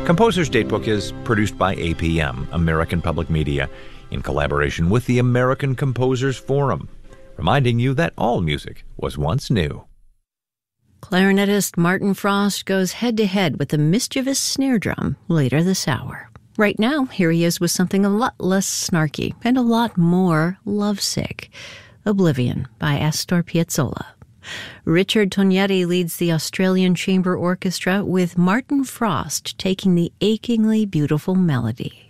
Composer's Datebook is produced by APM, American Public Media, in collaboration with the American Composers Forum, reminding you that all music was once new. Clarinetist Martin Frost goes head-to-head with the mischievous snare drum later this hour. Right now, here he is with something a lot less snarky and a lot more lovesick. Oblivion by Astor Piazzolla. Richard Tognetti leads the Australian Chamber Orchestra with Martin Frost taking the achingly beautiful melody.